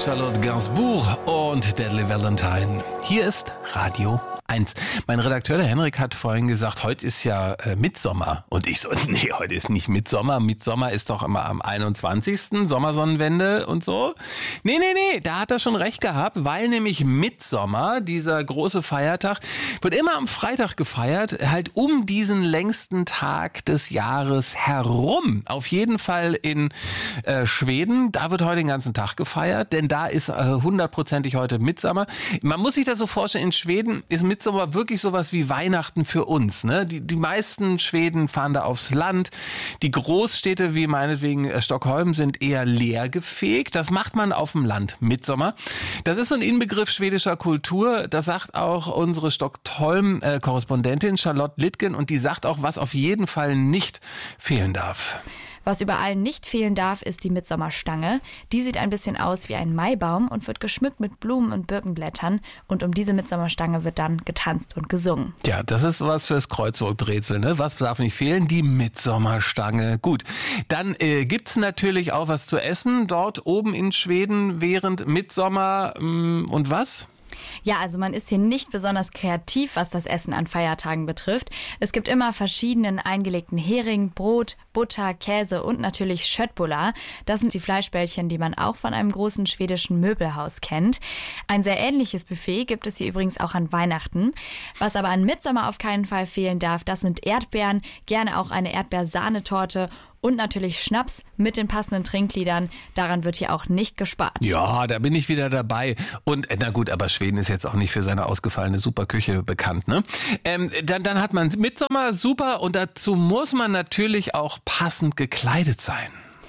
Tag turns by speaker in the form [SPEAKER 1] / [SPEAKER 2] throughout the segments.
[SPEAKER 1] Charlotte Gainsbourg und Deadly Valentine. Hier ist Radio 1. Mein Redakteur, der Henrik, hat vorhin gesagt, heute ist ja Mittsommer. Und ich so, nee, heute ist nicht Mittsommer. Mittsommer ist doch immer am 21. Sommersonnenwende und so. Nee, da hat er schon recht gehabt, weil nämlich Mittsommer, dieser große Feiertag, wird immer am Freitag gefeiert, halt um diesen längsten Tag des Jahres herum. Auf jeden Fall in Schweden, da wird heute den ganzen Tag gefeiert, denn da ist hundertprozentig heute Mittsommer. Man muss sich das so vorstellen, in Schweden ist Mittsommer wirklich sowas wie Weihnachten für uns. Ne? Die meisten Schweden fahren da aufs Land. Die Großstädte wie meinetwegen Stockholm sind eher leergefegt. Das macht man auf dem Land, Mittsommer. Das ist so ein Inbegriff schwedischer Kultur. Das sagt auch unsere Stockholm-Korrespondentin Charlotte Littgen. Und die sagt auch, was auf jeden Fall nicht fehlen darf.
[SPEAKER 2] Was überall nicht fehlen darf, ist die Mittsommerstange. Die sieht ein bisschen aus wie ein Maibaum und wird geschmückt mit Blumen und Birkenblättern. Und um diese Mittsommerstange wird dann getanzt und gesungen.
[SPEAKER 1] Ja, das ist was fürs Kreuzworträtsel, ne? Was darf nicht fehlen? Die Mittsommerstange. Gut, dann gibt's natürlich auch was zu essen dort oben in Schweden während Mittsommer. Und was?
[SPEAKER 2] Ja, also man ist hier nicht besonders kreativ, was das Essen an Feiertagen betrifft. Es gibt immer verschiedenen eingelegten Hering, Brot, Butter, Käse und natürlich Köttbullar. Das sind die Fleischbällchen, die man auch von einem großen schwedischen Möbelhaus kennt. Ein sehr ähnliches Buffet gibt es hier übrigens auch an Weihnachten. Was aber an Mittsommer auf keinen Fall fehlen darf, das sind Erdbeeren, gerne auch eine Erdbeersahnetorte und natürlich Schnaps mit den passenden Trinkliedern. Daran wird hier auch nicht gespart.
[SPEAKER 1] Ja, da bin ich wieder dabei. Und na gut, aber Schweden ist jetzt auch nicht für seine ausgefallene Superküche bekannt, ne? Dann hat man Mittsommer, super. Und dazu muss man natürlich auch passend gekleidet sein.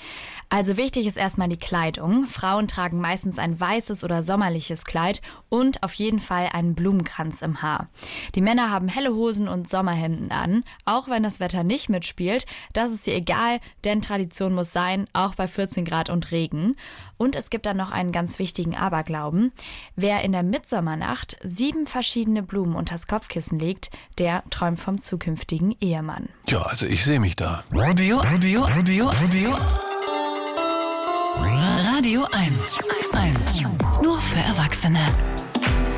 [SPEAKER 2] Also wichtig ist erstmal die Kleidung. Frauen tragen meistens ein weißes oder sommerliches Kleid und auf jeden Fall einen Blumenkranz im Haar. Die Männer haben helle Hosen und Sommerhemden an, auch wenn das Wetter nicht mitspielt. Das ist hier egal, denn Tradition muss sein, auch bei 14 Grad und Regen. Und es gibt dann noch einen ganz wichtigen Aberglauben. Wer in der Mittsommernacht 7 verschiedene Blumen unters Kopfkissen legt, der träumt vom zukünftigen Ehemann.
[SPEAKER 1] Ja, also ich sehe mich da.
[SPEAKER 3] Radio 1. Nur für Erwachsene.